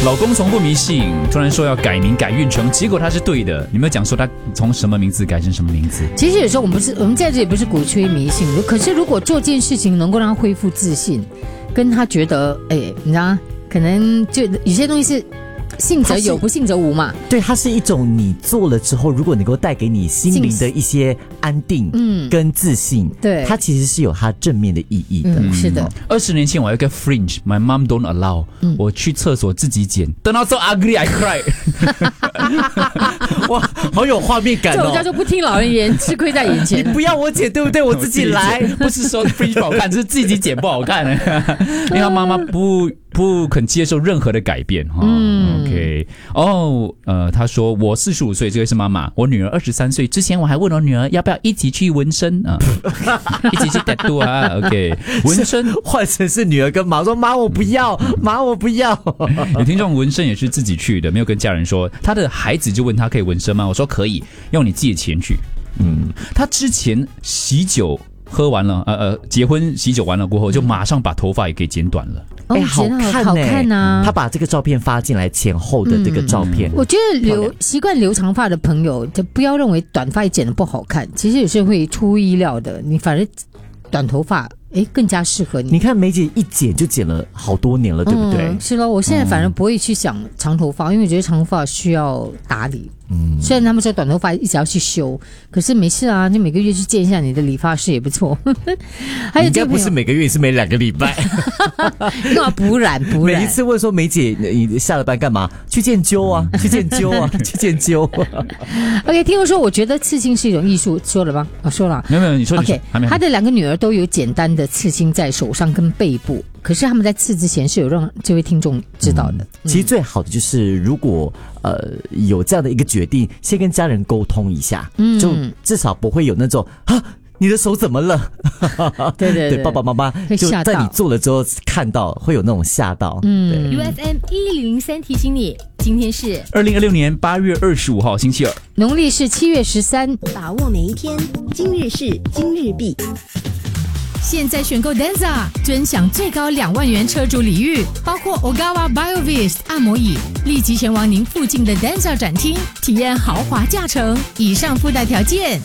老公从不迷信，突然说要改名改运程，结果他是对的。你没有讲说他从什么名字改成什么名字？ 其实有时候我们在这里不是鼓吹迷信，可是如果做件事情能够让他恢复自信，跟他觉得，你知道，可能就有些东西是信则有，不信则无嘛。 对，它是一种你做了之后，如果能够带给你心灵的一些安定，跟自信， 对， 它其实是有它正面的意义的。 是的。 20年前我有一个 fringe， my mom don't allow，我去厕所自己剪，等到 so ugly I cry。 哇，好有画面感哦！ 这种叫做不听老人言，吃亏在眼前。 你不要我剪，对不对？我自己来， 不是说 fringe 不好看，是自己剪不好看。因为他妈妈不肯接受任何的改变哈。OK， 他说我45岁，这位是妈妈，我女儿23岁。之前我还问我女儿要不要一起去纹身啊，一起去 tattoo 啊。OK， 纹身换成是女儿跟妈说妈我不要，妈我不要。 有听众纹身也是自己去的，没有跟家人说。他的孩子就问他可以纹身吗？我说可以，用你自己的钱去。他之前喜酒喝完了，结婚喜酒完了过后，就马上把头发也给剪短了。 好看啊！他把这个照片发进来前后的这个照片， 我觉得习惯留长发的朋友，就不要认为短发也剪得不好看，其实有时候会出乎意料的，你反而短头发更加适合你。 你看梅姐一剪就剪了好多年了，对不对？ 是咯，我现在反而不会去想长头发，因为我觉得长头发需要打理。虽然他们说短头发一直要去修，可是没事啊，就每个月去见一下你的理发师也不错。还有应该不是每个月，是每2个礼拜。 干嘛补染？ 每一次问说梅姐你下了班干嘛？去见灸啊，去见灸啊，去见灸。 OK， 听我说，我觉得刺青是一种艺术，说了吗？说了。 没有，你说。 OK， 他的2个女儿都有简单的刺青在手上跟背部，可是他们在刺之前是有让这位听众知道的。 其实最好的就是如果有这样的一个决定，先跟家人沟通一下，就至少不会有那种你的手怎么了？对，爸爸妈妈就在你做了之后看到，会有那种吓到。 UFM 1003提醒你，今天是 2026年8月25号星期二， 农历是7月13， 把握每一天，今日事今日毕。现在选购 Denza， 尊享最高2万元车主礼遇，包括 Ogawa BioVist 按摩椅，立即前往您附近的 Denza 展厅，体验豪华驾乘。以上附带条件。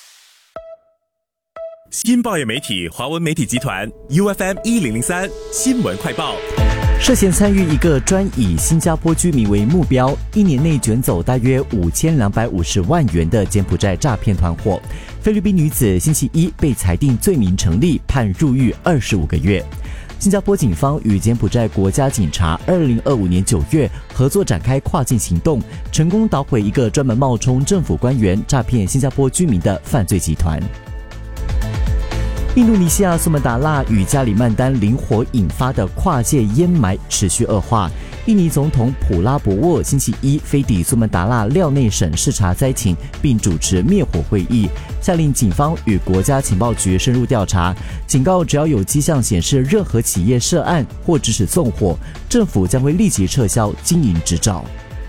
新报业媒体华文媒体集团 UFM 1003新闻快报。 涉嫌参与一个专以新加坡居民为目标，1年内卷走大约5250万元的柬埔寨诈骗团伙。菲律宾女子星期一被裁定罪名成立，判入狱25个月。新加坡警方与柬埔寨国家警察2025年9月合作展开跨境行动，成功捣毁一个专门冒充政府官员诈骗新加坡居民的犯罪集团。印度尼西亚苏门答腊与加里曼丹林火引发的跨界烟霾持续恶化。印尼总统普拉博沃星期一飞抵苏门答腊廖内省视察灾情，并主持灭火会议，下令警方与国家情报局深入调查，警告只要有迹象显示任何企业涉案或指使纵火，政府将会立即撤销经营执照。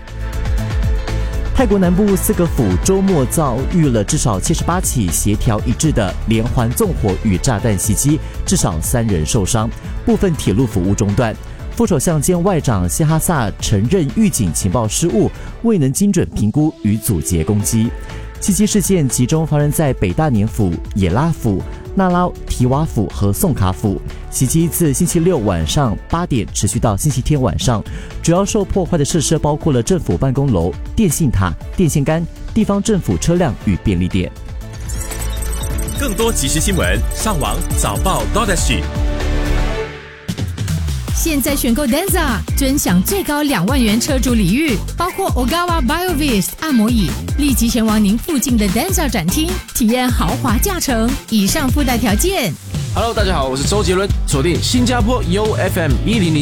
泰国南部4个府周末遭遇了至少78起协调一致的连环纵火与炸弹袭击，至少3人受伤，部分铁路服务中断。副首相兼外长谢哈萨承认预警情报失误，未能精准评估与阻截攻击。袭击事件集中发生在北大年府、也拉府、那拉提瓦府和宋卡府。袭击自星期六晚上8点持续到星期天晚上，主要受破坏的设施包括了政府办公楼、电信塔、电线杆、地方政府车辆与便利店。 更多即时新闻，上网早报 .SG。 现在选购 Denza， 尊享最高2万元车主礼遇，包括 Ogawa BioVist 按摩椅，立即前往您附近的 Denza 展厅，体验豪华驾乘。以上附带条件。 Hello， 大家好，我是周杰伦，锁定新加坡 UFM 1003。